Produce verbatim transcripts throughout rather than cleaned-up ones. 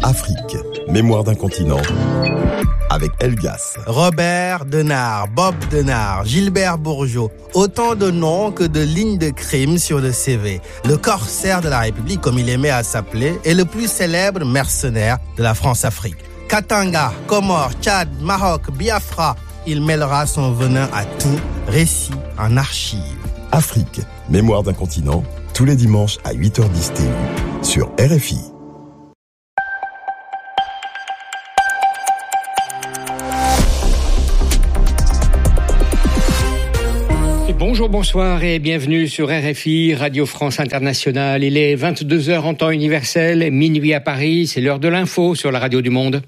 Afrique, mémoire d'un continent, avec Elgas. Robert Denard, Bob Denard, Gilbert Bourgeot, autant de noms que de lignes de crime sur le C V. Le corsaire de la République, comme il aimait à s'appeler, est le plus célèbre mercenaire de la France-Afrique. Katanga, Comores, Tchad, Maroc, Biafra, il mêlera son venin à tout, récit en archives. Afrique, mémoire d'un continent, tous les dimanches à huit heures dix T U sur R F I. Bonjour, bonsoir et bienvenue sur R F I, Radio France Internationale. Il est vingt-deux heures en temps universel, minuit à Paris, c'est l'heure de l'info sur la radio du monde.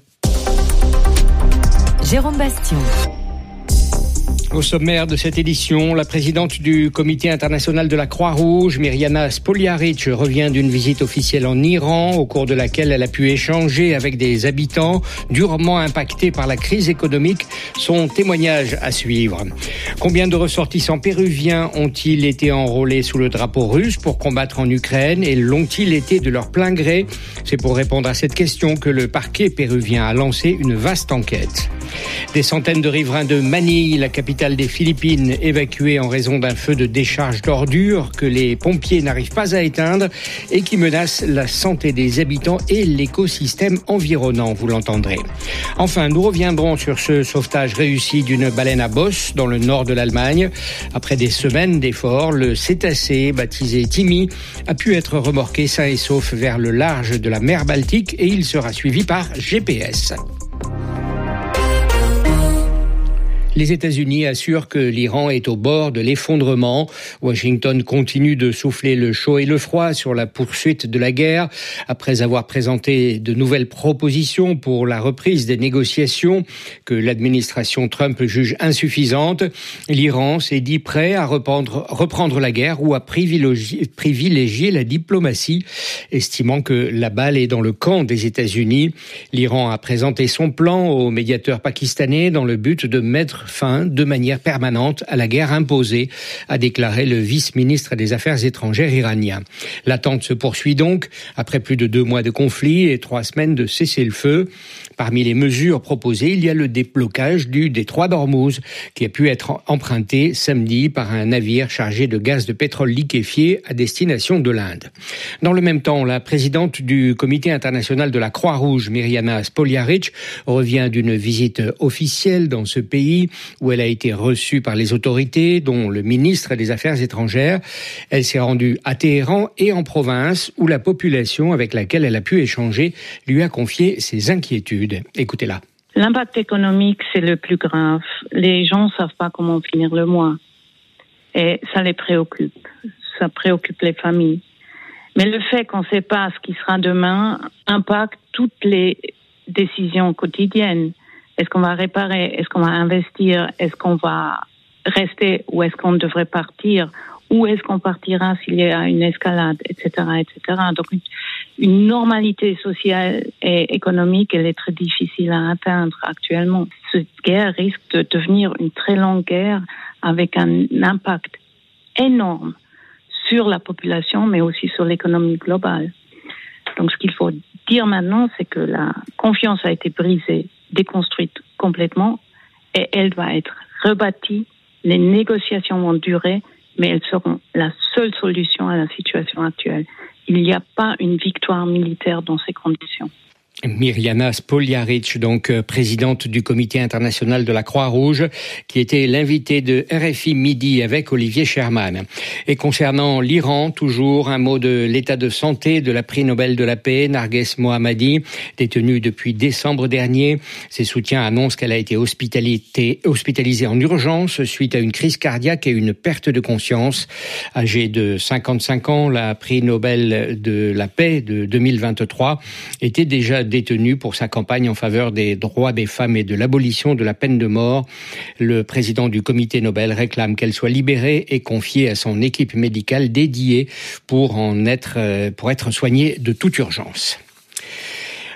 Jérôme Bastion. Au sommaire de cette édition, la présidente du Comité international de la Croix-Rouge, Mirjana Spoljarić, revient d'une visite officielle en Iran, au cours de laquelle elle a pu échanger avec des habitants durement impactés par la crise économique. Son témoignage à suivre. Combien de ressortissants péruviens ont-ils été enrôlés sous le drapeau russe pour combattre en Ukraine et l'ont-ils été de leur plein gré ? C'est pour répondre à cette question que le parquet péruvien a lancé une vaste enquête. Des centaines de riverains de Manille, la capitale des Philippines, évacués en raison d'un feu de décharge d'ordures que les pompiers n'arrivent pas à éteindre et qui menace la santé des habitants et l'écosystème environnant, vous l'entendrez. Enfin, nous reviendrons sur ce sauvetage réussi d'une baleine à bosse dans le nord de l'Allemagne. Après des semaines d'efforts, le cétacé, baptisé Timmy, a pu être remorqué sain et sauf vers le large de la mer Baltique et il sera suivi par G P S. Les États-Unis assurent que l'Iran est au bord de l'effondrement. Washington continue de souffler le chaud et le froid sur la poursuite de la guerre. Après avoir présenté de nouvelles propositions pour la reprise des négociations que l'administration Trump juge insuffisantes, l'Iran s'est dit prêt à reprendre, reprendre la guerre ou à privilégier, privilégier la diplomatie, estimant que la balle est dans le camp des États-Unis. L'Iran a présenté son plan au médiateur pakistanais dans le but de mettre fin de manière permanente à la guerre imposée, a déclaré le vice-ministre des Affaires étrangères iranien. L'attente se poursuit donc, après plus de deux mois de conflit et trois semaines de cessez-le-feu. Parmi les mesures proposées, il y a le déblocage du détroit d'Ormuz, qui a pu être emprunté samedi par un navire chargé de gaz de pétrole liquéfié à destination de l'Inde. Dans le même temps, la présidente du Comité international de la Croix-Rouge, Mirjana Spoljarić, revient d'une visite officielle dans ce pays où elle a été reçue par les autorités, dont le ministre des Affaires étrangères. Elle s'est rendue à Téhéran et en province, où la population avec laquelle elle a pu échanger lui a confié ses inquiétudes. Écoutez-la. L'impact économique, c'est le plus grave. Les gens ne savent pas comment finir le mois. Et ça les préoccupe. Ça préoccupe les familles. Mais le fait qu'on ne sait pas ce qui sera demain impacte toutes les décisions quotidiennes. Est-ce qu'on va réparer? Est-ce qu'on va investir? Est-ce qu'on va rester ou est-ce qu'on devrait partir? Où est-ce qu'on partira s'il y a une escalade, et cetera, et cetera. Donc, une, une normalité sociale et économique, elle est très difficile à atteindre actuellement. Cette guerre risque de devenir une très longue guerre avec un impact énorme sur la population, mais aussi sur l'économie globale. Donc, ce qu'il faut dire maintenant, c'est que la confiance a été brisée, déconstruite complètement, et elle va être rebâtie. Les négociations vont durer, mais elles seront la seule solution à la situation actuelle. Il n'y a pas une victoire militaire dans ces conditions. Mirjana Spoljarić, donc présidente du Comité international de la Croix-Rouge, qui était l'invitée de R F I Midi avec Olivier Sherman. Et concernant l'Iran, toujours un mot de l'état de santé de la prix Nobel de la paix, Narges Mohammadi, détenue depuis décembre dernier. Ses soutiens annoncent qu'elle a été hospitalisée en urgence suite à une crise cardiaque et une perte de conscience. Âgée de cinquante-cinq ans, la prix Nobel de la paix de deux mille vingt-trois était déjà détenue pour sa campagne en faveur des droits des femmes et de l'abolition de la peine de mort. Le président du comité Nobel réclame qu'elle soit libérée et confiée à son équipe médicale dédiée pour en être, pour être soignée de toute urgence.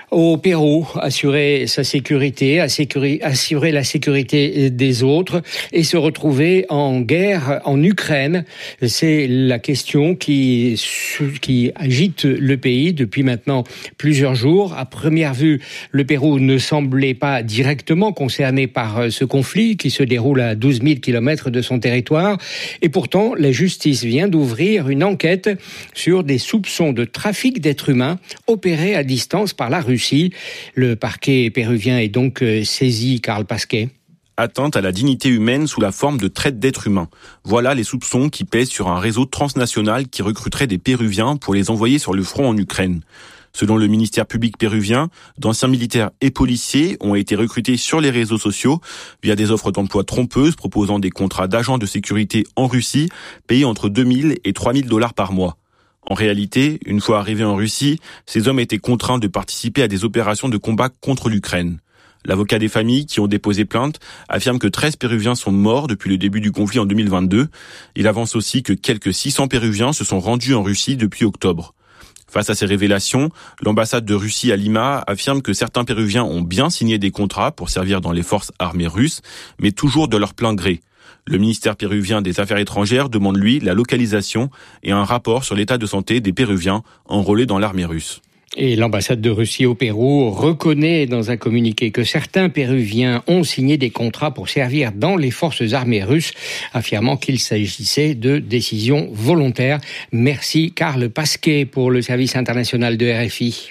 Au Pérou, assurer sa sécurité, assurer la sécurité des autres et se retrouver en guerre en Ukraine, c'est la question qui, qui agite le pays depuis maintenant plusieurs jours. À première vue, le Pérou ne semblait pas directement concerné par ce conflit qui se déroule à douze mille kilomètres de son territoire. Et pourtant, la justice vient d'ouvrir une enquête sur des soupçons de trafic d'êtres humains opérés à distance par la Russie. Le parquet péruvien est donc saisi, Karl Pasquet. Atteinte à la dignité humaine sous la forme de traite d'êtres humains. Voilà les soupçons qui pèsent sur un réseau transnational qui recruterait des Péruviens pour les envoyer sur le front en Ukraine. Selon le ministère public péruvien, d'anciens militaires et policiers ont été recrutés sur les réseaux sociaux via des offres d'emploi trompeuses proposant des contrats d'agents de sécurité en Russie payés entre deux mille et trois mille dollars par mois. En réalité, une fois arrivés en Russie, ces hommes étaient contraints de participer à des opérations de combat contre l'Ukraine. L'avocat des familles qui ont déposé plainte affirme que treize Péruviens sont morts depuis le début du conflit en deux mille vingt-deux. Il avance aussi que quelques six cents Péruviens se sont rendus en Russie depuis octobre. Face à ces révélations, l'ambassade de Russie à Lima affirme que certains Péruviens ont bien signé des contrats pour servir dans les forces armées russes, mais toujours de leur plein gré. Le ministère péruvien des Affaires étrangères demande, lui, la localisation et un rapport sur l'état de santé des Péruviens enrôlés dans l'armée russe. Et l'ambassade de Russie au Pérou reconnaît dans un communiqué que certains Péruviens ont signé des contrats pour servir dans les forces armées russes, affirmant qu'il s'agissait de décisions volontaires. Merci Karl Pasquet pour le service international de R F I.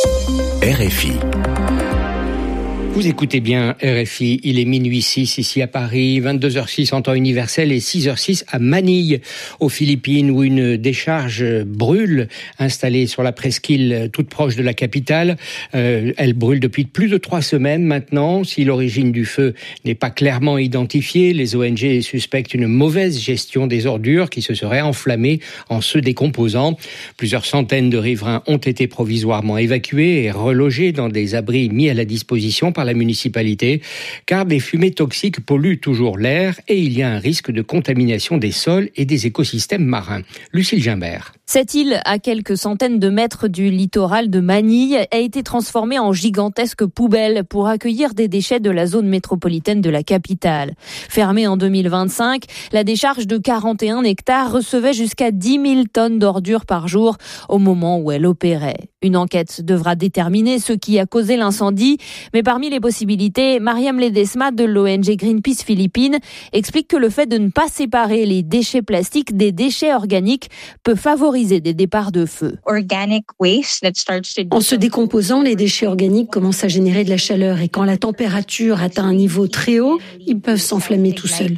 R F I. Vous écoutez bien R F I, il est minuit six ici à Paris, vingt-deux heures six en temps universel et six heures six à Manille, aux Philippines, où une décharge brûle, installée sur la presqu'île toute proche de la capitale. Euh, elle brûle depuis plus de trois semaines maintenant. Si l'origine du feu n'est pas clairement identifiée, les O N G suspectent une mauvaise gestion des ordures qui se seraient enflammées en se décomposant. Plusieurs centaines de riverains ont été provisoirement évacués et relogés dans des abris mis à la disposition par la municipalité, car des fumées toxiques polluent toujours l'air et il y a un risque de contamination des sols et des écosystèmes marins. Lucille Gimbert. Cette île, à quelques centaines de mètres du littoral de Manille, a été transformée en gigantesque poubelle pour accueillir des déchets de la zone métropolitaine de la capitale. Fermée en deux mille vingt-cinq, la décharge de quarante et un hectares recevait jusqu'à dix mille tonnes d'ordures par jour au moment où elle opérait. Une enquête devra déterminer ce qui a causé l'incendie, mais parmi les possibilités, Mariam Ledesma de l'O N G Greenpeace Philippines explique que le fait de ne pas séparer les déchets plastiques des déchets organiques peut favoriser des départs de feu. En se décomposant, les déchets organiques commencent à générer de la chaleur et quand la température atteint un niveau très haut, ils peuvent s'enflammer tout seuls.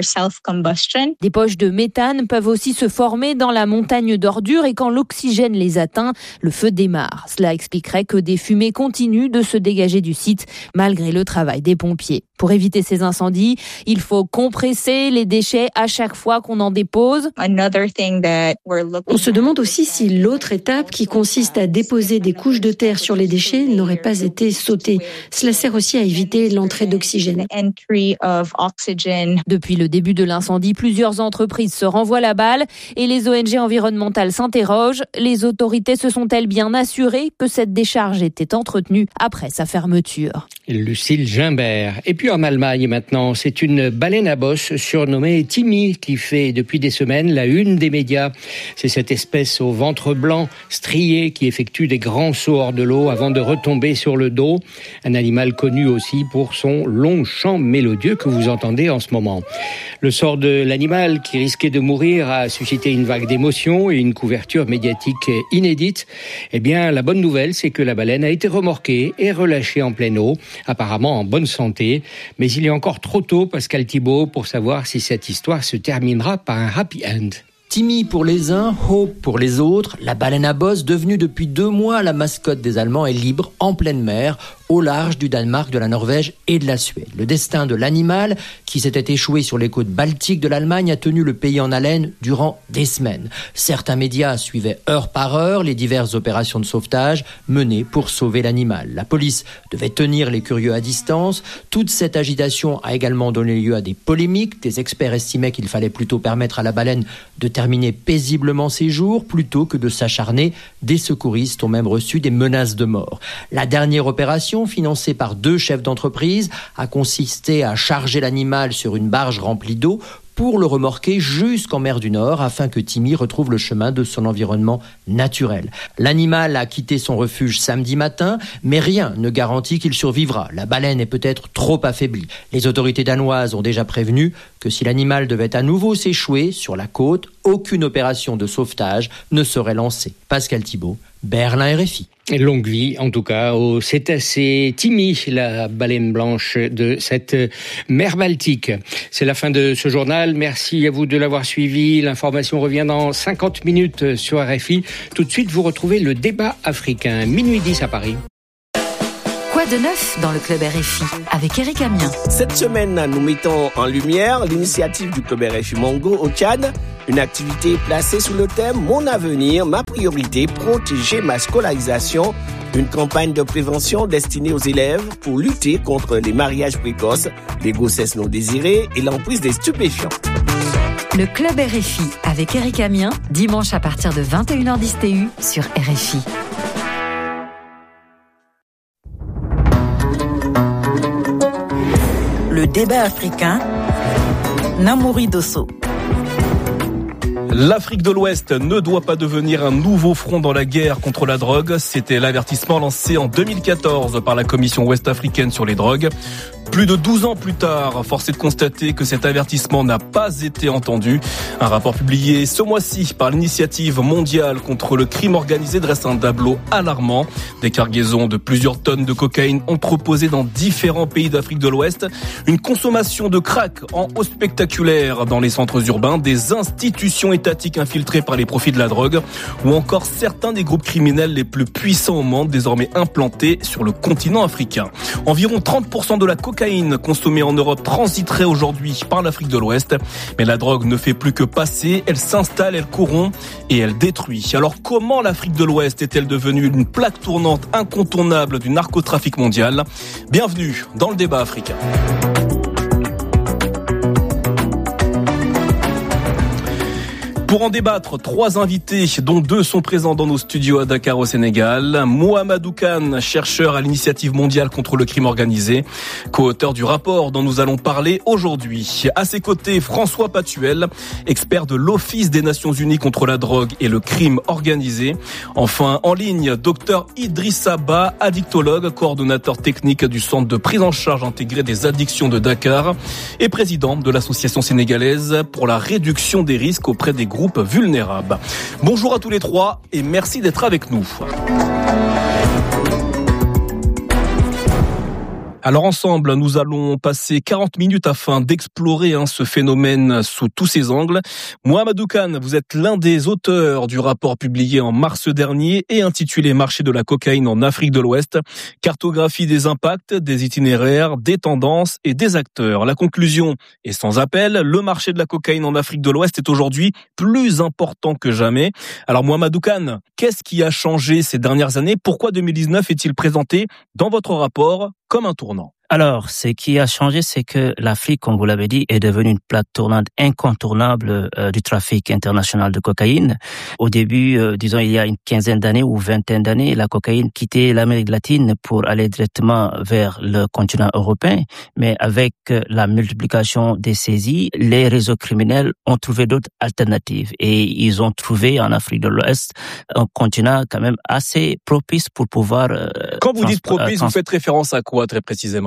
Des poches de méthane peuvent aussi se former dans la montagne d'ordures et quand l'oxygène les atteint, le feu démarre. Cela expliquerait que des fumées continuent de se dégager du site malgré le travail des pompiers. Pour éviter ces incendies, il faut compresser les déchets à chaque fois qu'on en dépose. On se demande aussi si l'autre étape, qui consiste à déposer des couches de terre sur les déchets, n'aurait pas été sautée. Cela sert aussi à éviter l'entrée d'oxygène. Depuis le début de l'incendie, plusieurs entreprises se renvoient la balle et les O N G environnementales s'interrogent. Les autorités se sont-elles bien assurées que cette décharge était entretenue après sa fermeture? Lucille Gimbert. Et puis en Allemagne maintenant, c'est une baleine à bosse surnommée Timmy qui fait depuis des semaines la une des médias. C'est cette espèce au ventre blanc strié qui effectue des grands sauts hors de l'eau avant de retomber sur le dos. Un animal connu aussi pour son long chant mélodieux que vous entendez en ce moment. Le sort de l'animal qui risquait de mourir a suscité une vague d'émotions et une couverture médiatique inédite. Eh bien, la bonne nouvelle, c'est que la baleine a été remorquée et relâchée en pleine eau, apparemment en bonne santé. Mais il est encore trop tôt, Pascal Thibault, pour savoir si cette histoire se terminera par un happy end. Timmy pour les uns, Hope pour les autres, la baleine à bosse devenue depuis deux mois la mascotte des Allemands est libre en pleine mer, au large du Danemark, de la Norvège et de la Suède. Le destin de l'animal, qui s'était échoué sur les côtes baltiques de l'Allemagne, a tenu le pays en haleine durant des semaines. Certains médias suivaient heure par heure les diverses opérations de sauvetage menées pour sauver l'animal. La police devait tenir les curieux à distance. Toute cette agitation a également donné lieu à des polémiques. Des experts estimaient qu'il fallait plutôt permettre à la baleine de terminer paisiblement ses jours plutôt que de s'acharner. Des secouristes ont même reçu des menaces de mort. La dernière opération, financée par deux chefs d'entreprise, a consisté à charger l'animal sur une barge remplie d'eau pour le remorquer jusqu'en mer du Nord afin que Timmy retrouve le chemin de son environnement naturel. L'animal a quitté son refuge samedi matin, mais rien ne garantit qu'il survivra. La baleine est peut-être trop affaiblie. Les autorités danoises ont déjà prévenu que si l'animal devait à nouveau s'échouer sur la côte, aucune opération de sauvetage ne serait lancée. Pascal Thibault, Berlin R F I. Longue vie, en tout cas, au cétacé Timmy, la baleine blanche de cette mer Baltique. C'est la fin de ce journal. Merci à vous de l'avoir suivi. L'information revient dans cinquante minutes sur R F I. Tout de suite, vous retrouvez le débat africain. Minuit dix à Paris. Quoi de neuf dans le Club R F I avec Eric Amien. Cette semaine, nous mettons en lumière l'initiative du Club R F I Mongo au Tchad, une activité placée sous le thème « Mon avenir, ma priorité, protéger ma scolarisation », une campagne de prévention destinée aux élèves pour lutter contre les mariages précoces, les grossesses non désirées et l'emprise des stupéfiants. Le Club R F I avec Eric Amien, dimanche à partir de vingt et une heures dix T U sur R F I. Le débat africain, Namouri Dosso. L'Afrique de l'Ouest ne doit pas devenir un nouveau front dans la guerre contre la drogue. C'était l'avertissement lancé en deux mille quatorze par la Commission ouest-africaine sur les drogues. Plus de douze ans plus tard, force est de constater que cet avertissement n'a pas été entendu. Un rapport publié ce mois-ci par l'Initiative mondiale contre le crime organisé dresse un tableau alarmant. Des cargaisons de plusieurs tonnes de cocaïne entreposées dans différents pays d'Afrique de l'Ouest. Une consommation de crack en hausse spectaculaire dans les centres urbains. Des institutions étatiques infiltrées par les profits de la drogue. Ou encore certains des groupes criminels les plus puissants au monde désormais implantés sur le continent africain. Environ trente pour cent de la cocaïne consommée en Europe transiterait aujourd'hui par l'Afrique de l'Ouest. Mais la drogue ne fait plus que passer, elle s'installe, elle corrompt et elle détruit. Alors comment l'Afrique de l'Ouest est-elle devenue une plaque tournante incontournable du narcotrafic mondial ? Bienvenue dans le débat africain. Pour en débattre, trois invités, dont deux sont présents dans nos studios à Dakar au Sénégal. Mohamedou Kane, chercheur à l'Initiative mondiale contre le crime organisé, co-auteur du rapport dont nous allons parler aujourd'hui. À ses côtés, François Patuel, expert de l'Office des Nations Unies contre la drogue et le crime organisé. Enfin, en ligne, docteur Idrissa Ba, addictologue, coordonnateur technique du Centre de prise en charge intégrée des addictions de Dakar et président de l'Association sénégalaise pour la réduction des risques auprès des groupes vulnérables. Bonjour à tous les trois et merci d'être avec nous. Alors ensemble, nous allons passer quarante minutes afin d'explorer hein, ce phénomène sous tous ses angles. Mohamedou Kane, vous êtes l'un des auteurs du rapport publié en mars dernier et intitulé « Marché de la cocaïne en Afrique de l'Ouest », cartographie des impacts, des itinéraires, des tendances et des acteurs. La conclusion est sans appel, le marché de la cocaïne en Afrique de l'Ouest est aujourd'hui plus important que jamais. Alors Mohamedou Kane, qu'est-ce qui a changé ces dernières années ? Pourquoi deux mille dix-neuf est-il présenté dans votre rapport comme un tournant ? Alors, ce qui a changé, c'est que l'Afrique, comme vous l'avez dit, est devenue une plaque tournante incontournable euh, du trafic international de cocaïne. Au début, euh, disons, il y a une quinzaine d'années ou vingtaine d'années, la cocaïne quittait l'Amérique latine pour aller directement vers le continent européen. Mais avec euh, la multiplication des saisies, les réseaux criminels ont trouvé d'autres alternatives. Et ils ont trouvé en Afrique de l'Ouest un continent quand même assez propice pour pouvoir... Euh, Quand vous trans- dites propice, trans- vous faites référence à quoi très précisément ?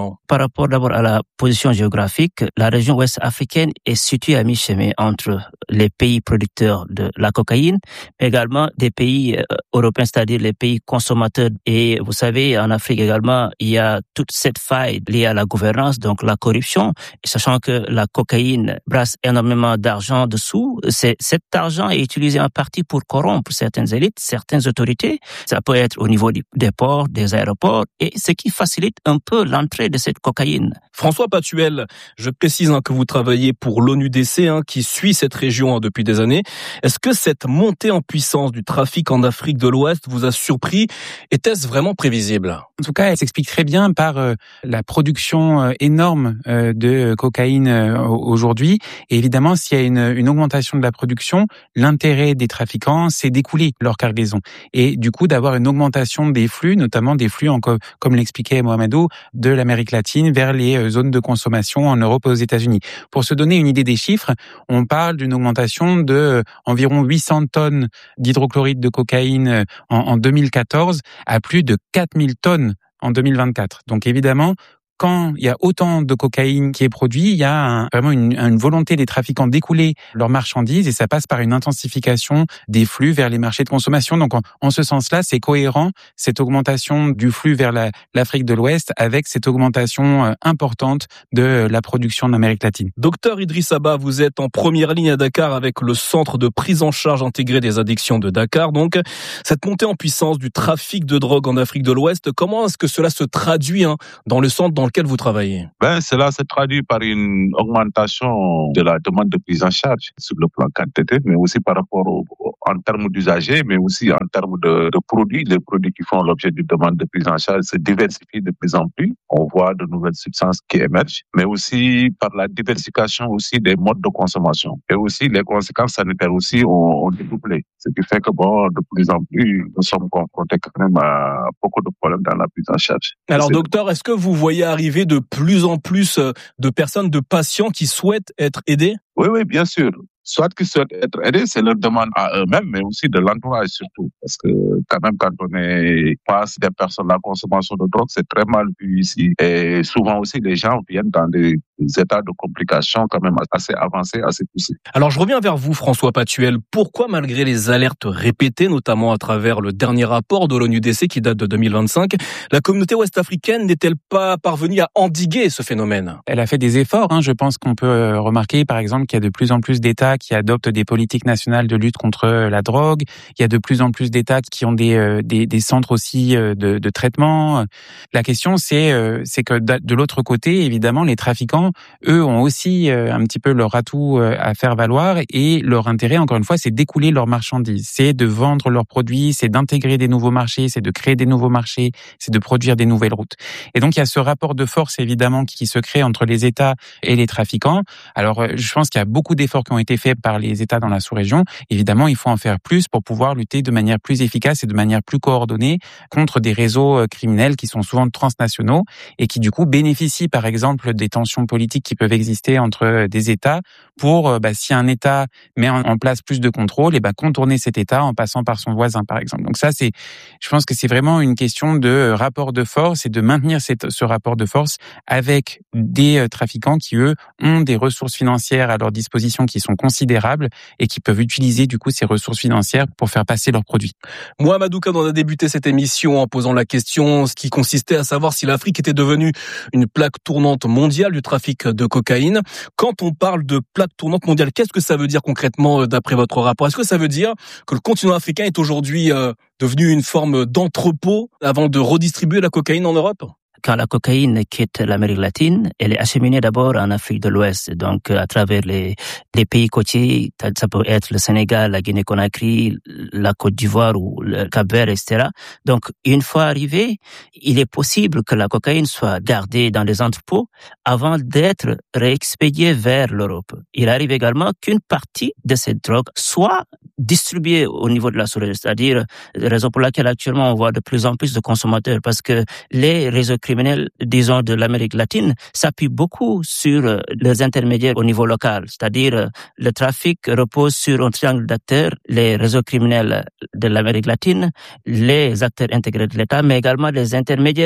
Bergeron. Par rapport d'abord à la position géographique, la région ouest africaine est située à mi-chemin entre les pays producteurs de la cocaïne, mais également des pays euh, européens, c'est-à-dire les pays consommateurs. Et vous savez, en Afrique également, il y a toute cette faille liée à la gouvernance, donc la corruption, et sachant que la cocaïne brasse énormément d'argent dessous. C'est, cet argent est utilisé en partie pour corrompre certaines élites, certaines autorités. Ça peut être au niveau des ports, des aéroports, et ce qui facilite un peu l'entrée de cette cocaïne. François Patuel, je précise hein, que vous travaillez pour l'O N U D C, hein, qui suit cette région hein, depuis des années. Est-ce que cette montée en puissance du trafic en Afrique de l'Ouest vous a surpris? Était-ce vraiment prévisible? En tout cas, elle s'explique très bien par euh, la production euh, énorme euh, de cocaïne euh, aujourd'hui. Et évidemment, s'il y a une, une augmentation de la production, l'intérêt des trafiquants, c'est d'écouler leur cargaison. Et du coup, d'avoir une augmentation des flux, notamment des flux, en, comme l'expliquait Mohamedou, de l'Amérique latine vers les zones de consommation en Europe et aux États-Unis. Pour se donner une idée des chiffres, on parle d'une augmentation de euh, environ huit cents tonnes d'hydrochloride de cocaïne en, en deux mille quatorze à plus de quatre mille tonnes en deux mille vingt-quatre. Donc évidemment, quand il y a autant de cocaïne qui est produit, il y a un, vraiment une, une volonté des trafiquants d'écouler leurs marchandises et ça passe par une intensification des flux vers les marchés de consommation. Donc en, en ce sens-là, c'est cohérent, cette augmentation du flux vers la, l'Afrique de l'Ouest avec cette augmentation euh, importante de la production d'Amérique latine. Docteur Idriss Abba, vous êtes en première ligne à Dakar avec le centre de prise en charge intégrée des addictions de Dakar. Donc, cette montée en puissance du trafic de drogue en Afrique de l'Ouest, comment est-ce que cela se traduit hein, dans le centre dans lequel vous travaillez? Ben, cela se traduit par une augmentation de la demande de prise en charge sur le plan quantitatif, mais aussi par rapport au, en termes d'usagers, mais aussi en termes de, de produits. Les produits qui font l'objet d'une demande de prise en charge se diversifient de plus en plus. On voit de nouvelles substances qui émergent, mais aussi par la diversification aussi des modes de consommation. Et aussi, les conséquences sanitaires aussi ont, ont découplé. Ce qui fait que, bon, de plus en plus, nous sommes confrontés quand même à beaucoup de problèmes dans la prise en charge. Alors, c'est... docteur, est-ce que vous voyez arriver de plus en plus de personnes, de patients qui souhaitent être aidés? Oui, oui, bien sûr. Soit qu'ils souhaitent être aidés, c'est leur demande à eux-mêmes, mais aussi de l'entourage surtout. Parce que quand même, quand on est face des personnes à la consommation de drogue, c'est très mal vu ici. Et souvent aussi, les gens viennent dans des états de complications quand même assez avancés, assez poussés. Alors, je reviens vers vous, François Patuel. Pourquoi, malgré les alertes répétées, notamment à travers le dernier rapport de l'O N U D C qui date de deux mille vingt-cinq, la communauté ouest-africaine n'est-elle pas parvenue à endiguer ce phénomène? Elle a fait des efforts. Hein. Je pense qu'on peut remarquer, par exemple, qu'il y a de plus en plus d'États qui adoptent des politiques nationales de lutte contre la drogue. Il y a de plus en plus d'États qui ont des, euh, des, des centres aussi de, de traitement. La question, c'est, euh, c'est que de l'autre côté, évidemment, les trafiquants, eux, ont aussi euh, un petit peu leur atout euh, à faire valoir et leur intérêt, encore une fois, c'est d'écouler leurs marchandises, c'est de vendre leurs produits, c'est d'intégrer des nouveaux marchés, c'est de créer des nouveaux marchés, c'est de produire des nouvelles routes. Et donc, il y a ce rapport de force, évidemment, qui se crée entre les États et les trafiquants. Alors, je pense qu'il y a beaucoup d'efforts qui ont été faits par les États dans la sous-région. Évidemment, il faut en faire plus pour pouvoir lutter de manière plus efficace et de manière plus coordonnée contre des réseaux criminels qui sont souvent transnationaux et qui, du coup, bénéficient, par exemple, des tensions politiques qui peuvent exister entre des États pour, bah, si un État met en place plus de contrôle, et bah, contourner cet État en passant par son voisin, par exemple. Donc ça, c'est, je pense que c'est vraiment une question de rapport de force et de maintenir cette, ce rapport de force avec des trafiquants qui, eux, ont des ressources financières à leur disposition qui sont considérables et qui peuvent utiliser du coup ces ressources financières pour faire passer leurs produits. Mohamedou Kane, on a débuté cette émission en posant la question, ce qui consistait à savoir si l'Afrique était devenue une plaque tournante mondiale du trafic de cocaïne. Quand on parle de plaque tournante mondiale, qu'est-ce que ça veut dire concrètement d'après votre rapport? Est-ce que ça veut dire que le continent africain est aujourd'hui euh, devenu une forme d'entrepôt avant de redistribuer la cocaïne en Europe? Quand la cocaïne quitte l'Amérique latine, elle est acheminée d'abord en Afrique de l'Ouest, donc à travers les, les pays côtiers, ça peut être le Sénégal, la Guinée-Conakry, la Côte d'Ivoire ou le Cap-Vert, et cetera. Donc, une fois arrivé, il est possible que la cocaïne soit gardée dans les entrepôts avant d'être réexpédiée vers l'Europe. Il arrive également qu'une partie de cette drogue soit distribuée au niveau de la sous-région, c'est-à-dire la raison pour laquelle actuellement on voit de plus en plus de consommateurs, parce que les réseaux criminels, disons, de l'Amérique latine s'appuient beaucoup sur les intermédiaires au niveau local. C'est-à-dire, le trafic repose sur un triangle d'acteurs, les réseaux criminels de l'Amérique latine, les acteurs intégrés de l'État, mais également les intermédiaires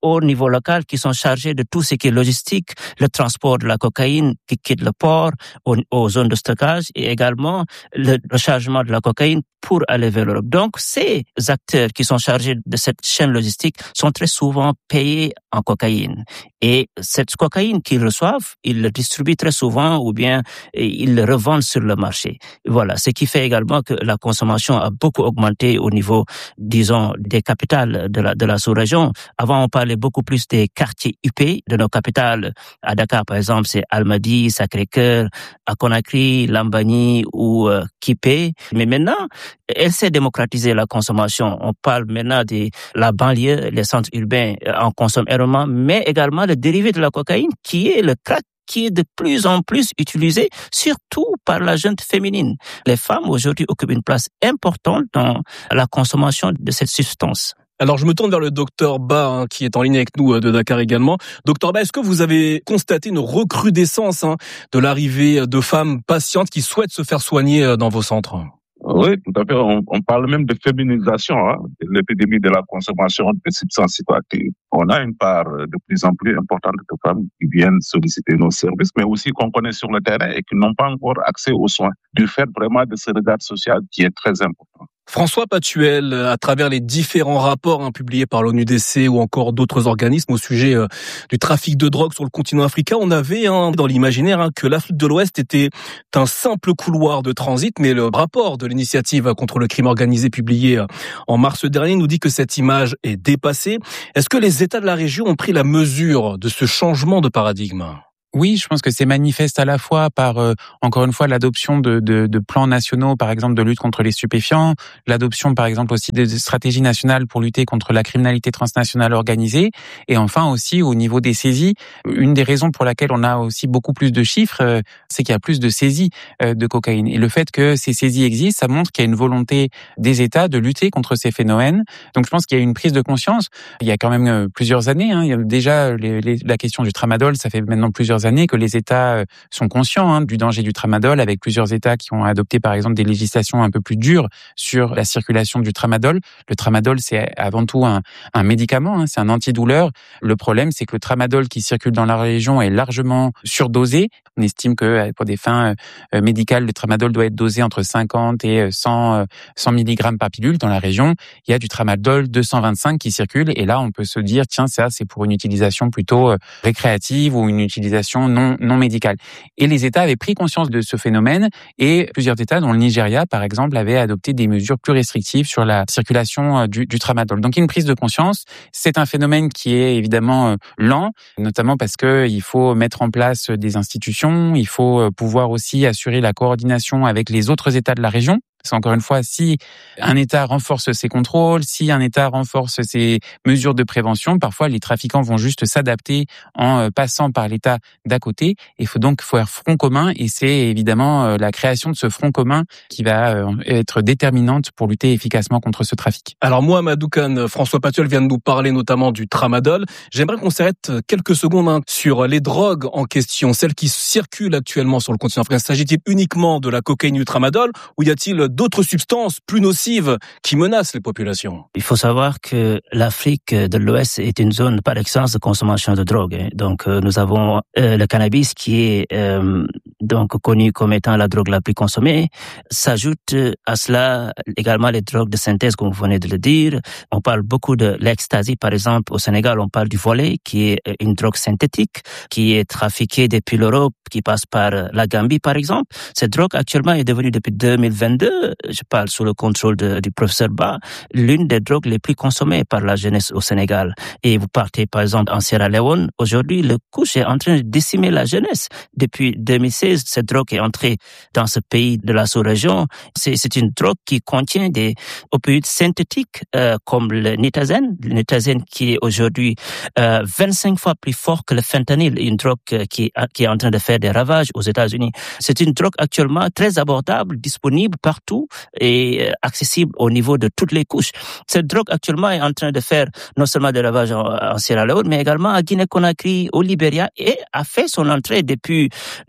au niveau local qui sont chargés de tout ce qui est logistique, le transport de la cocaïne qui quitte le port aux, aux zones de stockage et également le rechargement de la cocaïne pour aller vers l'Europe. Donc, ces acteurs qui sont chargés de cette chaîne logistique sont très souvent payés en cocaïne. Et cette cocaïne qu'ils reçoivent, ils le distribuent très souvent ou bien ils le revendent sur le marché. Voilà, ce qui fait également que la consommation a beaucoup augmenté au niveau, disons, des capitales de la, de la sous-région. Avant, on parlait beaucoup plus des quartiers huppés de nos capitales. À Dakar, par exemple, c'est Almadies, Sacré-Cœur, à Conakry, Lambani ou euh, Kipé. Mais maintenant, elle s'est démocratisée, la consommation. On parle maintenant de la banlieue, les centres urbains en consomment énormément, mais également le dérivé de la cocaïne qui est le crack, qui est de plus en plus utilisé, surtout par la jeune féminine. Les femmes aujourd'hui occupent une place importante dans la consommation de cette substance. Alors, je me tourne vers le docteur Ba, hein, qui est en ligne avec nous de Dakar également. Docteur Ba, est-ce que vous avez constaté une recrudescence hein, de l'arrivée de femmes patientes qui souhaitent se faire soigner dans vos centres ? Oui, tout à fait. On, on parle même de féminisation, hein, de l'épidémie de la consommation de substances psychoactives. On a une part de plus en plus importante de femmes qui viennent solliciter nos services, mais aussi qu'on connaît sur le terrain et qui n'ont pas encore accès aux soins, du fait vraiment de ce regard social qui est très important. François Patuel, à travers les différents rapports hein, publiés par l'O N U D C ou encore d'autres organismes au sujet euh, du trafic de drogue sur le continent africain, on avait hein, dans l'imaginaire hein, que l'Afrique de l'Ouest était un simple couloir de transit, mais le rapport de l'initiative contre le crime organisé publié euh, en mars dernier nous dit que cette image est dépassée. Est-ce que les États de la région ont pris la mesure de ce changement de paradigme ? Oui, je pense que c'est manifeste à la fois par, euh, encore une fois, l'adoption de, de, de plans nationaux, par exemple, de lutte contre les stupéfiants, l'adoption, par exemple, aussi de stratégies nationales pour lutter contre la criminalité transnationale organisée, et enfin aussi au niveau des saisies. Une des raisons pour laquelle on a aussi beaucoup plus de chiffres, euh, c'est qu'il y a plus de saisies euh, de cocaïne. Et le fait que ces saisies existent, ça montre qu'il y a une volonté des États de lutter contre ces phénomènes. Donc je pense qu'il y a une prise de conscience. Il y a quand même euh, plusieurs années, hein, il y a déjà les, les, la question du tramadol, ça fait maintenant plusieurs années que les États sont conscients hein, du danger du tramadol, avec plusieurs États qui ont adopté par exemple des législations un peu plus dures sur la circulation du tramadol. Le tramadol, c'est avant tout un, un médicament, hein, c'est un antidouleur. Le problème, c'est que le tramadol qui circule dans la région est largement surdosé. On estime que pour des fins euh, médicales, le tramadol doit être dosé entre cinquante et cent, cent milligrammes par pilule. Dans la région, il y a du tramadol deux cent vingt-cinq qui circule, et là, on peut se dire, tiens, ça, c'est pour une utilisation plutôt euh, récréative ou une utilisation non, non médicale. Et les États avaient pris conscience de ce phénomène, et plusieurs États, dont le Nigeria, par exemple, avaient adopté des mesures plus restrictives sur la circulation du, du tramadol. Donc, il y a une prise de conscience. C'est un phénomène qui est évidemment lent, notamment parce que il faut mettre en place des institutions, il faut pouvoir aussi assurer la coordination avec les autres États de la région. C'est encore une fois, si un État renforce ses contrôles, si un État renforce ses mesures de prévention, parfois les trafiquants vont juste s'adapter en passant par l'État d'à côté. Il faut donc faire front commun, et c'est évidemment la création de ce front commun qui va être déterminante pour lutter efficacement contre ce trafic. Alors moi, Amadou Kane, François Patuel vient de nous parler notamment du tramadol. J'aimerais qu'on s'arrête quelques secondes hein, sur les drogues en question, celles qui circulent actuellement sur le continent africain. S'agit-il uniquement de la cocaïne et du tramadol, ou y a-t-il d'autres substances plus nocives qui menacent les populations? Il faut savoir que l'Afrique de l'Ouest est une zone par excellence de consommation de drogue. Donc euh, nous avons euh, le cannabis qui est euh, donc connu comme étant la drogue la plus consommée. S'ajoute à cela également les drogues de synthèse, comme vous venez de le dire. On parle beaucoup de l'ecstasy, par exemple. Au Sénégal, on parle du volet, qui est une drogue synthétique qui est trafiquée depuis l'Europe, qui passe par la Gambie, par exemple. Cette drogue actuellement est devenue depuis deux mille vingt-deux, je parle sous le contrôle de, du professeur Ba, l'une des drogues les plus consommées par la jeunesse au Sénégal. Et vous partez par exemple en Sierra Leone, aujourd'hui le couche est en train de décimer la jeunesse. Depuis deux mille seize, cette drogue est entrée dans ce pays de la sous-région. C'est, c'est une drogue qui contient des opioïdes synthétiques euh, comme le nitazène, le nitazène qui est aujourd'hui euh, vingt-cinq fois plus fort que le fentanyl, une drogue qui est, qui est en train de faire des ravages aux États-Unis. C'est une drogue actuellement très abordable, disponible partout et accessible au niveau de toutes les couches. Cette drogue actuellement est en train de faire non seulement des ravages en, en Sierra Leone, mais également à Guinée-Conakry, au Libéria, et a fait son entrée depuis décembre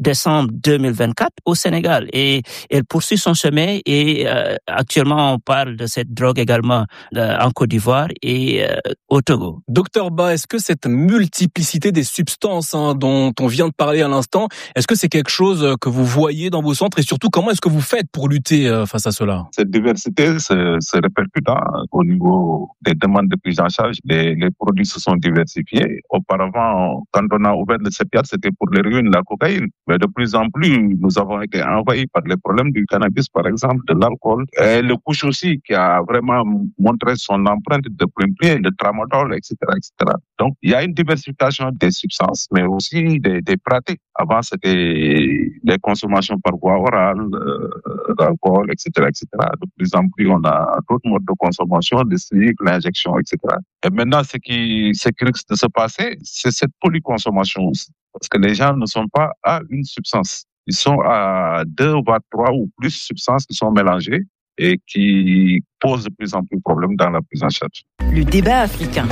décembre deux mille vingt-quatre au Sénégal. Et elle poursuit son chemin et euh, actuellement on parle de cette drogue également euh, en Côte d'Ivoire et euh, au Togo. Docteur Ba, est-ce que cette multiplicité des substances hein, dont on vient de parler à l'instant, est-ce que c'est quelque chose que vous voyez dans vos centres et surtout comment est-ce que vous faites pour lutter euh, face à cela? Cette diversité se, se répercute hein, au niveau des demandes de prise en charge. Les, les produits se sont diversifiés. Auparavant, quand on a ouvert le CEPIAT, c'était pour l'héroïne, la cocaïne. Mais de plus en plus, nous avons été envahis par les problèmes du cannabis, par exemple, de l'alcool. Et le couche aussi, qui a vraiment montré son empreinte de plein pied, le tramadol, et cetera, et cetera. Donc, il y a une diversification des substances, mais aussi des, des pratiques. Avant, c'était les consommations par voie orale, euh, l'alcool, et cetera, et cetera. De plus en plus, on a d'autres modes de consommation, le cycle, l'injection, et cetera. Et maintenant, ce qui, ce qui risque de se passer, c'est cette polyconsommation aussi. Parce que les gens ne sont pas à une substance. Ils sont à deux, voire trois ou plus substances qui sont mélangées et qui posent de plus en plus de problèmes dans la prise en charge. Le débat africain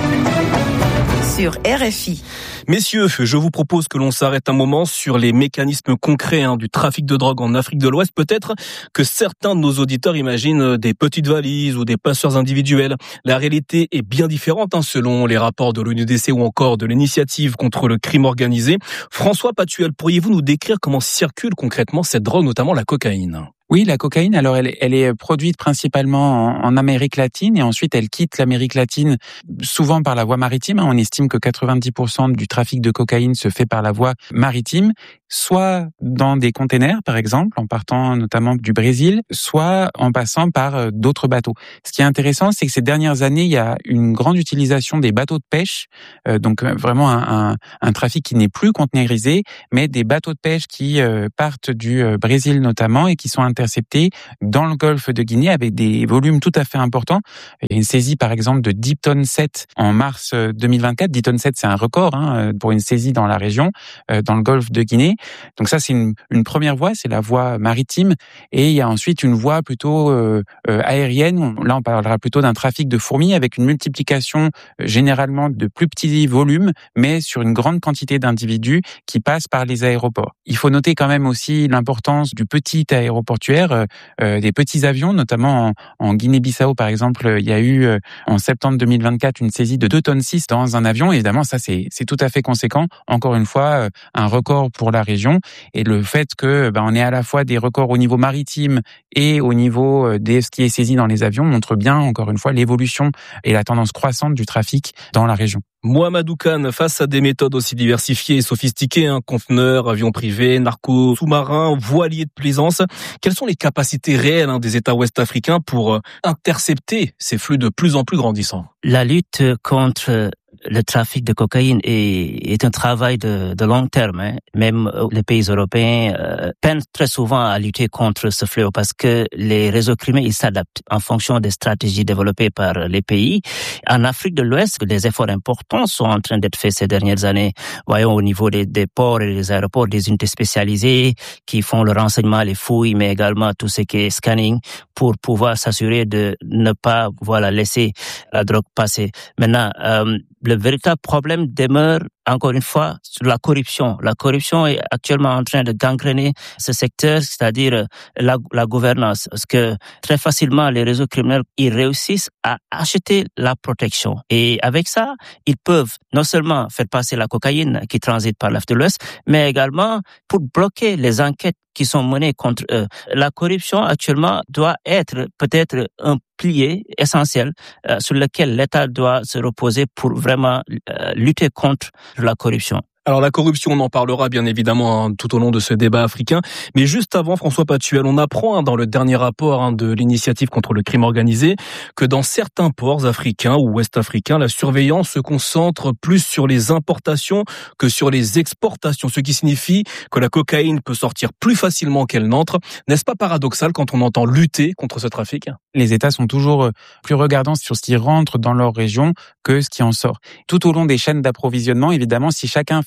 sur R F I. Messieurs, je vous propose que l'on s'arrête un moment sur les mécanismes concrets hein, du trafic de drogue en Afrique de l'Ouest. Peut-être que certains de nos auditeurs imaginent des petites valises ou des passeurs individuels. La réalité est bien différente hein, selon les rapports de l'O N U D C ou encore de l'initiative contre le crime organisé. François Patuel, pourriez-vous nous décrire comment circule concrètement cette drogue, notamment la cocaïne ? Oui, la cocaïne, alors elle, elle est produite principalement en, en Amérique latine et ensuite elle quitte l'Amérique latine souvent par la voie maritime. On estime que quatre-vingt-dix pour cent du trafic de cocaïne se fait par la voie maritime, soit dans des containers par exemple, en partant notamment du Brésil, soit en passant par d'autres bateaux. Ce qui est intéressant, c'est que ces dernières années, il y a une grande utilisation des bateaux de pêche, euh, donc vraiment un, un, un trafic qui n'est plus conteneurisé, mais des bateaux de pêche qui euh, partent du euh, Brésil notamment et qui sont interceptés dans le golfe de Guinée avec des volumes tout à fait importants. Il y a une saisie par exemple de dix tonnes sept en mars deux mille vingt-quatre. dix tonnes sept, c'est un record hein, pour une saisie dans la région, euh, dans le golfe de Guinée. Donc ça, c'est une, une première voie, c'est la voie maritime. Et il y a ensuite une voie plutôt euh, euh, aérienne. Là, on parlera plutôt d'un trafic de fourmis avec une multiplication euh, généralement de plus petits volumes, mais sur une grande quantité d'individus qui passent par les aéroports. Il faut noter quand même aussi l'importance du petit aéroportuaire, euh, euh, des petits avions, notamment en, en Guinée-Bissau, par exemple. Il y a eu euh, en septembre deux mille vingt-quatre une saisie de deux tonnes six dans un avion. Évidemment, ça, c'est, c'est tout à fait conséquent. Encore une fois, euh, un record pour la région. Et le fait que ben, on ait à la fois des records au niveau maritime et au niveau de ce qui est saisi dans les avions montre bien, encore une fois, l'évolution et la tendance croissante du trafic dans la région. Mohamedou Kane, face à des méthodes aussi diversifiées et sophistiquées, hein, conteneurs, avions privés, narcos, sous-marins, voiliers de plaisance, quelles sont les capacités réelles hein, des États ouest-africains pour intercepter ces flux de plus en plus grandissants ? La lutte contre le trafic de cocaïne est, est un travail de, de long terme. Hein. Même les pays européens euh, peinent très souvent à lutter contre ce fléau parce que les réseaux criminels ils s'adaptent en fonction des stratégies développées par les pays. En Afrique de l'Ouest, des efforts importants sont en train d'être faits ces dernières années. Voyons au niveau des, des ports et des aéroports, des unités spécialisées qui font le renseignement, les fouilles, mais également tout ce qui est scanning pour pouvoir s'assurer de ne pas voilà laisser la drogue passer. Maintenant, euh, le véritable problème demeure, encore une fois, sur la corruption. La corruption est actuellement en train de gangréner ce secteur, c'est-à-dire la, la gouvernance. Parce que très facilement, les réseaux criminels, ils réussissent à acheter la protection. Et avec ça, ils peuvent non seulement faire passer la cocaïne qui transite par l'Afrique de l'Ouest, mais également pour bloquer les enquêtes qui sont menées contre eux. La corruption, actuellement, doit être peut-être un pilier essentiel euh, sur lequel l'État doit se reposer pour vraiment euh, lutter contre la corruption. Alors la corruption, on en parlera bien évidemment hein, tout au long de ce débat africain. Mais juste avant, François Patuel, on apprend hein, dans le dernier rapport hein, de l'initiative contre le crime organisé que dans certains ports africains ou ouest-africains, la surveillance se concentre plus sur les importations que sur les exportations, ce qui signifie que la cocaïne peut sortir plus facilement qu'elle n'entre. N'est-ce pas paradoxal quand on entend lutter contre ce trafic ? Les États sont toujours plus regardants sur ce qui rentre dans leur région que ce qui en sort. Tout au long des chaînes d'approvisionnement, évidemment, si chacun fait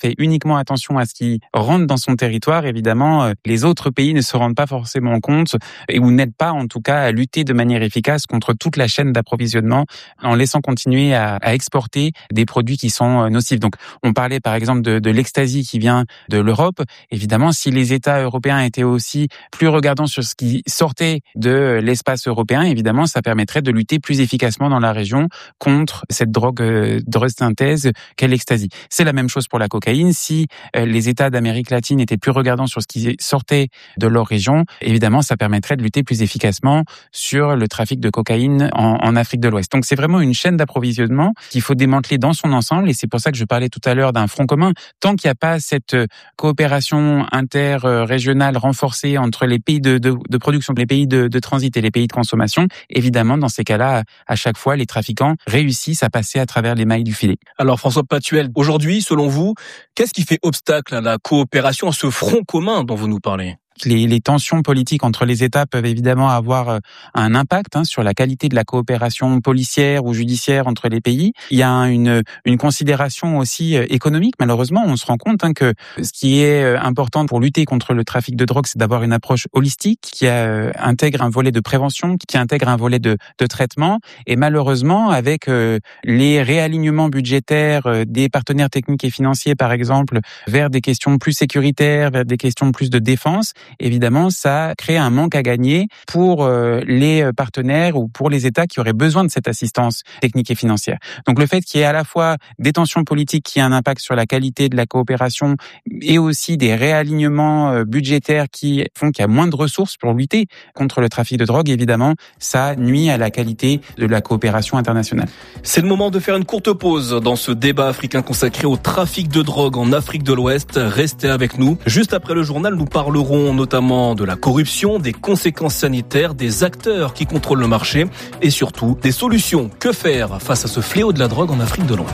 fait uniquement attention à ce qui rentre dans son territoire, évidemment, les autres pays ne se rendent pas forcément compte et ou n'aident pas, en tout cas, à lutter de manière efficace contre toute la chaîne d'approvisionnement en laissant continuer à, à exporter des produits qui sont nocifs. Donc, on parlait par exemple de, de l'ecstasy qui vient de l'Europe. Évidemment, si les États européens étaient aussi plus regardants sur ce qui sortait de l'espace européen, évidemment, ça permettrait de lutter plus efficacement dans la région contre cette drogue euh, de synthèse qu'est l'ecstasy. C'est la même chose pour la cocaïne. Si euh, les États d'Amérique latine étaient plus regardants sur ce qui sortait de leur région, évidemment, ça permettrait de lutter plus efficacement sur le trafic de cocaïne en, en Afrique de l'Ouest. Donc, c'est vraiment une chaîne d'approvisionnement qu'il faut démanteler dans son ensemble, et c'est pour ça que je parlais tout à l'heure d'un front commun. Tant qu'il n'y a pas cette coopération interrégionale renforcée entre les pays de, de, de production, les pays de, de transit et les pays de consommation, évidemment, dans ces cas-là, à chaque fois, les trafiquants réussissent à passer à travers les mailles du filet. Alors, François Patuel, aujourd'hui, selon vous, qu'est-ce qui fait obstacle à la coopération, à ce front commun dont vous nous parlez ? Les, les tensions politiques entre les États peuvent évidemment avoir un impact hein, sur la qualité de la coopération policière ou judiciaire entre les pays. Il y a une, une considération aussi économique. Malheureusement, on se rend compte hein, que ce qui est important pour lutter contre le trafic de drogue, c'est d'avoir une approche holistique qui euh, intègre un volet de prévention, qui intègre un volet de, de traitement. Et malheureusement, avec euh, les réalignements budgétaires euh, des partenaires techniques et financiers, par exemple, vers des questions plus sécuritaires, vers des questions plus de défense, évidemment, ça crée un manque à gagner pour euh, les partenaires ou pour les États qui auraient besoin de cette assistance technique et financière. Donc le fait qu'il y ait à la fois des tensions politiques qui aient un impact sur la qualité de la coopération et aussi des réalignements euh, budgétaires qui font qu'il y a moins de ressources pour lutter contre le trafic de drogue, évidemment, ça nuit à la qualité de la coopération internationale. C'est le moment de faire une courte pause dans ce débat africain consacré au trafic de drogue en Afrique de l'Ouest. Restez avec nous. Juste après le journal, nous parlerons notamment de la corruption, des conséquences sanitaires, des acteurs qui contrôlent le marché et surtout des solutions. Que faire face à ce fléau de la drogue en Afrique de l'Ouest ?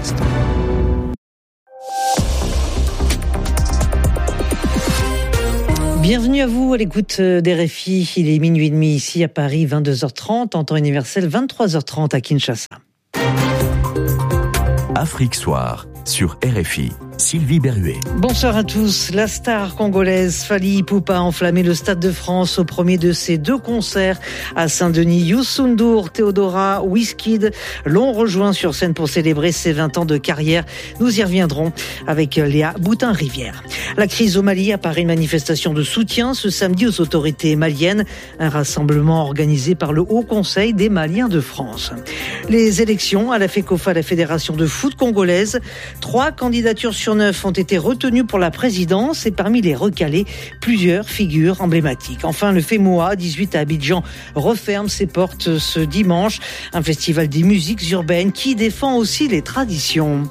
Bienvenue à vous à l'écoute d'R F I. Il est minuit et demi ici à Paris, vingt-deux heures trente, en temps universel, vingt-trois heures trente à Kinshasa. Afrique Soir sur R F I. Sylvie Berruet. Bonsoir à tous. La star congolaise Fally Ipupa a enflammé le Stade de France au premier de ses deux concerts à Saint-Denis. Youssou N'Dour, Théodora, Wizkid l'ont rejoint sur scène pour célébrer ses vingt ans de carrière. Nous y reviendrons avec Léa Boutin-Rivière. La crise au Mali apparaît une manifestation de soutien ce samedi aux autorités maliennes. Un rassemblement organisé par le Haut Conseil des Maliens de France. Les élections à la FECOFA, la Fédération de foot congolaise. Trois candidatures sur neuf ont été retenues pour la présidence et parmi les recalés, plusieurs figures emblématiques. Enfin, le FEMOA dix-huit à Abidjan referme ses portes ce dimanche. Un festival des musiques urbaines qui défend aussi les traditions.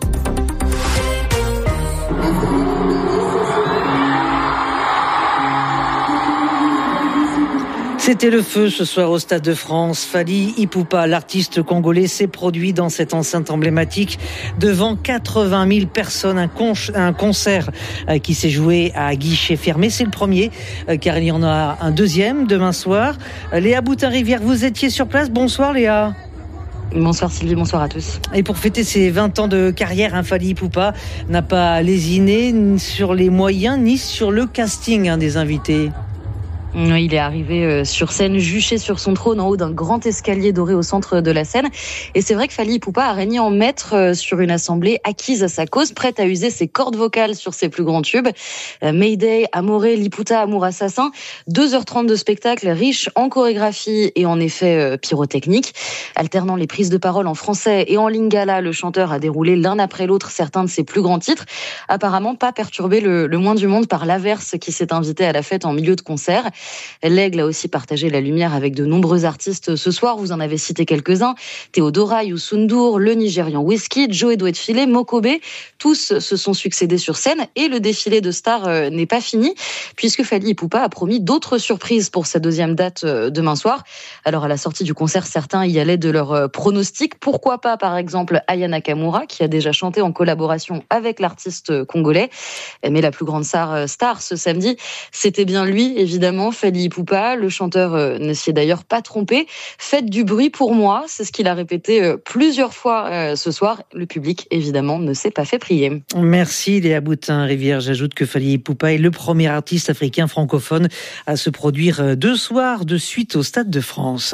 C'était le feu ce soir au Stade de France. Fally Ipupa, l'artiste congolais, s'est produit dans cette enceinte emblématique devant quatre-vingt mille personnes. Un, con- un concert qui s'est joué à guichet fermé. C'est le premier, car il y en a un deuxième demain soir. Léa Boutin-Rivière, vous étiez sur place. Bonsoir Léa. Bonsoir Sylvie, bonsoir à tous. Et pour fêter ses vingt ans de carrière, hein, Fally Ipupa n'a pas lésiné sur les moyens ni sur le casting hein, des invités. Il est arrivé sur scène, juché sur son trône en haut d'un grand escalier doré au centre de la scène. Et c'est vrai que Fally Ipupa a régné en maître sur une assemblée acquise à sa cause, prête à user ses cordes vocales sur ses plus grands tubes. Mayday, Amoré, Liputa, Amour Assassin. deux heures trente de spectacle riche en chorégraphie et en effets pyrotechniques. Alternant les prises de parole en français et en lingala, le chanteur a déroulé l'un après l'autre certains de ses plus grands titres. Apparemment pas perturbé le, le moins du monde par l'Averse qui s'est invité à la fête en milieu de concert. L'Aigle a aussi partagé la lumière avec de nombreux artistes ce soir. Vous en avez cité quelques-uns. Théodora, Youssou N'Dour, le Nigérian Wizkid, Joe Douet-Filé, Mokobe. Tous se sont succédés sur scène et le défilé de stars n'est pas fini puisque Fally Ipupa a promis d'autres surprises pour sa deuxième date demain soir. Alors à la sortie du concert, certains y allaient de leur pronostic. Pourquoi pas par exemple Aya Nakamura qui a déjà chanté en collaboration avec l'artiste congolais. Mais la plus grande star, star ce samedi, c'était bien lui évidemment. évidemment Fally Ipupa. Le chanteur euh, ne s'y est d'ailleurs pas trompé. Faites du bruit pour moi, c'est ce qu'il a répété euh, plusieurs fois euh, ce soir. Le public, évidemment, ne s'est pas fait prier. Merci Léa Boutin-Rivière. J'ajoute que Fally Ipupa est le premier artiste africain francophone à se produire deux soirs de suite au Stade de France.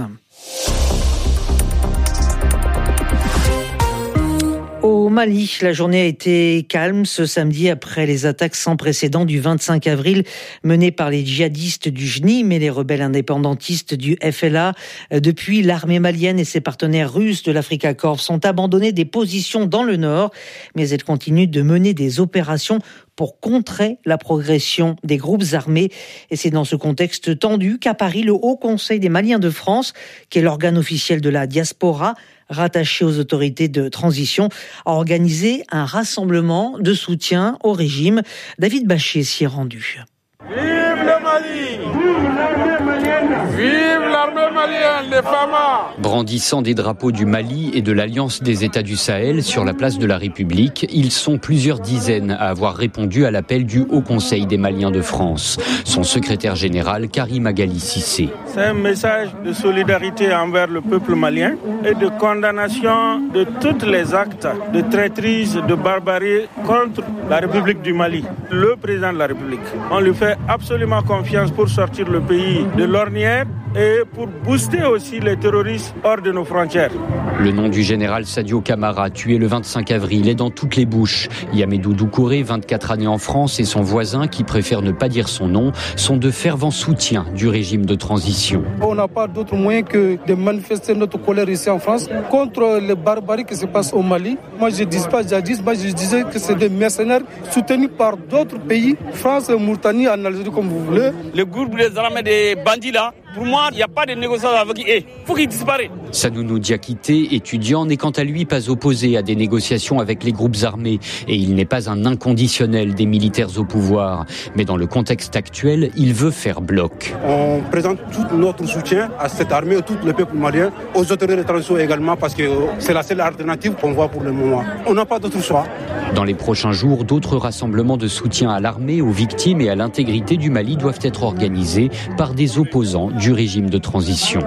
Au Mali, la journée a été calme ce samedi après les attaques sans précédent du vingt-cinq avril menées par les djihadistes du J N I M et les rebelles indépendantistes du F L A. Depuis, l'armée malienne et ses partenaires russes de l'Africa Corps ont abandonné des positions dans le nord, mais elles continuent de mener des opérations pour contrer la progression des groupes armés. Et c'est dans ce contexte tendu qu'à Paris, le Haut Conseil des Maliens de France, qui est l'organe officiel de la diaspora, rattaché aux autorités de transition, a organisé un rassemblement de soutien au régime. David Bachet s'y est rendu. Vive le Mali! Vive l'armée malienne! Vive l'armée malienne, les Famas! Brandissant des drapeaux du Mali et de l'Alliance des États du Sahel sur la place de la République, ils sont plusieurs dizaines à avoir répondu à l'appel du Haut Conseil des Maliens de France. Son secrétaire général, Karim Agali Cissé. C'est un message de solidarité envers le peuple malien et de condamnation de tous les actes de traîtrise, de barbarie contre la République du Mali. Le président de la République, on lui fait absolument confiance pour sortir le pays de l'ornière et pour booster aussi les terroristes hors de nos frontières. Le nom du général Sadio Camara, tué le vingt-cinq avril, est dans toutes les bouches. Yamedou Doucouré, vingt-quatre années en France, et son voisin, qui préfère ne pas dire son nom, sont de fervents soutiens du régime de transition. On n'a pas d'autre moyen que de manifester notre colère ici en France contre les barbaries qui se passent au Mali. Moi, je ne dis pas djihadistes, moi je disais que c'est des mercenaires soutenus par d'autres pays, France, Mauritanie, en Algérie, comme vous voulez. Le groupe des armées des bandits là, pour moi, il n'y a pas de négociation avec eux. Il faut qu'ils disparaissent. Sanounou Diakité, étudiant, n'est quant à lui pas opposé à des négociations avec les groupes armés. Et il n'est pas un inconditionnel des militaires au pouvoir. Mais dans le contexte actuel, il veut faire bloc. On présente tout notre soutien à cette armée, à tout le peuple malien, aux autorités de transition également, parce que c'est la seule alternative qu'on voit pour le moment. On n'a pas d'autre choix. Dans les prochains jours, d'autres rassemblements de soutien à l'armée, aux victimes et à l'intégrité du Mali doivent être organisés par des opposants du régime de transition.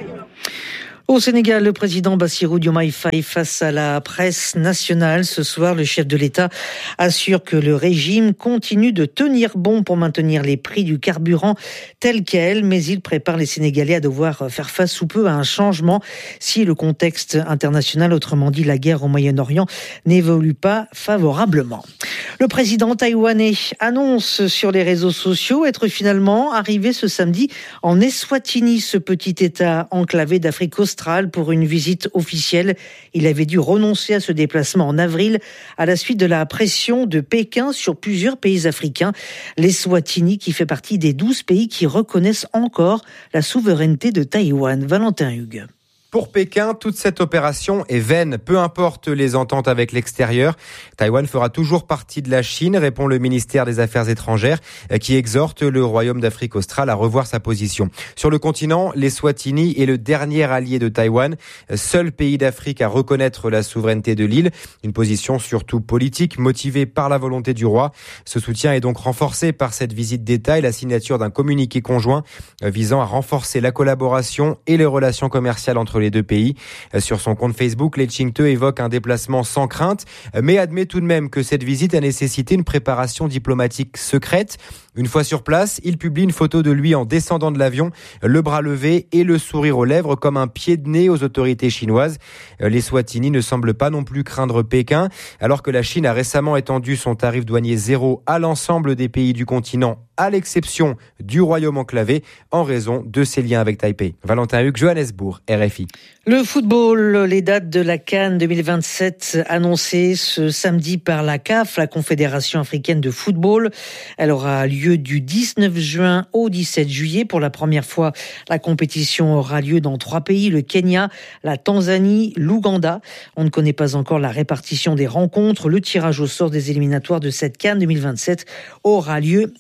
Au Sénégal, le président Bassirou Diomaye Faye face à la presse nationale. Ce soir, le chef de l'État assure que le régime continue de tenir bon pour maintenir les prix du carburant tels quels, mais il prépare les Sénégalais à devoir faire face sous peu à un changement si le contexte international, autrement dit la guerre au Moyen-Orient, n'évolue pas favorablement. Le président taïwanais annonce sur les réseaux sociaux être finalement arrivé ce samedi en Eswatini, ce petit État enclavé d'Afrique australe, pour une visite officielle. Il avait dû renoncer à ce déplacement en avril à la suite de la pression de Pékin sur plusieurs pays africains. L'Eswatini qui fait partie des douze pays qui reconnaissent encore la souveraineté de Taïwan. Valentin Hugues. Pour Pékin, toute cette opération est vaine, peu importe les ententes avec l'extérieur. Taïwan fera toujours partie de la Chine, répond le ministère des Affaires étrangères, qui exhorte le Royaume d'Afrique australe à revoir sa position. Sur le continent, l'Eswatini est le dernier allié de Taïwan, seul pays d'Afrique à reconnaître la souveraineté de l'île. Une position surtout politique, motivée par la volonté du roi. Ce soutien est donc renforcé par cette visite d'État et la signature d'un communiqué conjoint visant à renforcer la collaboration et les relations commerciales entre les deux pays. Sur son compte Facebook, Lee Ching-te évoque un déplacement sans crainte, mais admet tout de même que cette visite a nécessité une préparation diplomatique secrète. Une fois sur place, il publie une photo de lui en descendant de l'avion, le bras levé et le sourire aux lèvres comme un pied de nez aux autorités chinoises. L'Eswatini ne semble pas non plus craindre Pékin, alors que la Chine a récemment étendu son tarif douanier zéro à l'ensemble des pays du continent, à l'exception du Royaume enclavé, en raison de ses liens avec Taipei. Valentin Hugues, Johannesburg, R F I. Le football, les dates de la CAN deux mille vingt-sept annoncées ce samedi par la C A F, la Confédération africaine de football. Elle aura lieu du dix-neuf juin au dix-sept juillet. Pour la première fois, la compétition aura lieu dans trois pays, le Kenya, la Tanzanie, l'Ouganda. On ne connaît pas encore la répartition des rencontres. Le tirage au sort des éliminatoires de cette CAN deux mille vingt-sept aura lieu le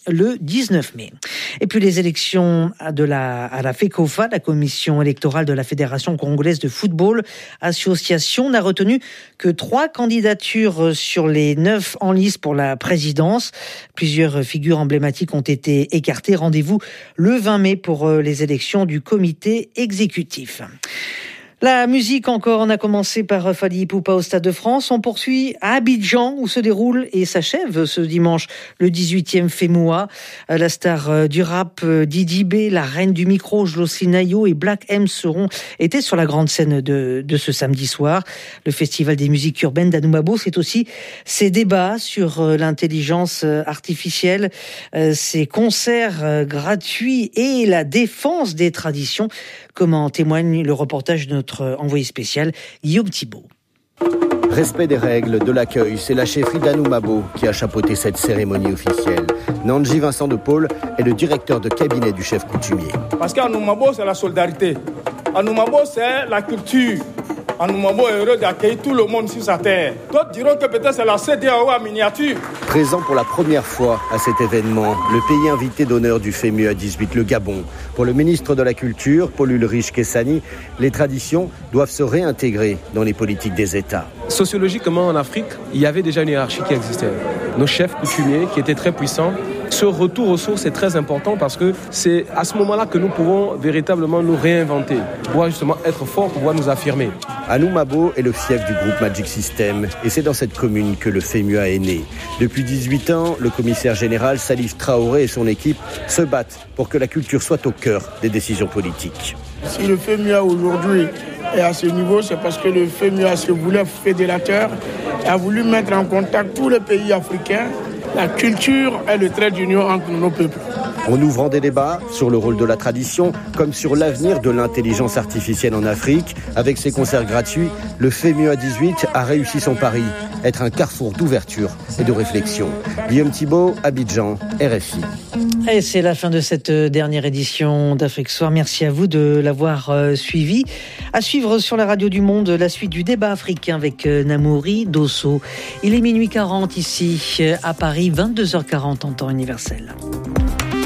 dix-neuf mai. Et puis les élections de la, à la FECOFA, la commission électorale de la Fédération congolaise de football, association, n'a retenu que trois candidatures sur les neuf en lice pour la présidence. Plusieurs figures emblématiques ont été écartées. Rendez-vous le vingt mai pour les élections du comité exécutif. La musique encore, on a commencé par Fally Ipupa au Stade de France. On poursuit à Abidjan où se déroule et s'achève ce dimanche le dix-huitième FEMUA. La star du rap Didi B, la reine du micro Jlosinayo et Black M seront étaient sur la grande scène de, de ce samedi soir. Le Festival des musiques urbaines d'Anoumabo, c'est aussi ces débats sur l'intelligence artificielle, ces concerts gratuits et la défense des traditions, comme en témoigne le reportage de notre envoyé spécial, Guillaume Thibault. Respect des règles, de l'accueil, c'est la chefferie d'Anoumabo qui a chapeauté cette cérémonie officielle. Nandji Vincent de Paul est le directeur de cabinet du chef coutumier. Parce qu'Anoumabo, c'est la solidarité. Anoumabo, c'est la culture. Anoumabo est heureux d'accueillir tout le monde sur sa terre. D'autres diront que peut-être c'est la C D A O en miniature. Présent pour la première fois à cet événement, le pays invité d'honneur du FEMUA dix-huit, le Gabon. Pour le ministre de la Culture, Paul Ulrich Kessani, les traditions doivent se réintégrer dans les politiques des États. Sociologiquement, en Afrique, il y avait déjà une hiérarchie qui existait. Nos chefs coutumiers, qui étaient très puissants, ce retour aux sources est très important parce que c'est à ce moment-là que nous pouvons véritablement nous réinventer, pouvoir justement être forts, pouvoir nous affirmer. Anoumabo est le fief du groupe Magic System et c'est dans cette commune que le FEMUA est né. Depuis dix-huit ans, le commissaire général Salif Traoré et son équipe se battent pour que la culture soit au cœur des décisions politiques. Si le FEMUA aujourd'hui est à ce niveau, c'est parce que le FEMUA se voulait fédérateur et a voulu mettre en contact tous les pays africains. La culture est le trait d'union entre nos peuples. En ouvrant des débats sur le rôle de la tradition, comme sur l'avenir de l'intelligence artificielle en Afrique, avec ses concerts gratuits, le FEMUA dix-huit a réussi son pari, être un carrefour d'ouverture et de réflexion. Guillaume Thibault, Abidjan, R F I. Et c'est la fin de cette dernière édition d'Afrique Soir. Merci à vous de l'avoir euh, suivi. À suivre sur la radio du Monde, la suite du débat africain avec euh, Namouri Dosso. Il est minuit quarante ici à Paris, vingt-deux heures quarante en temps universel.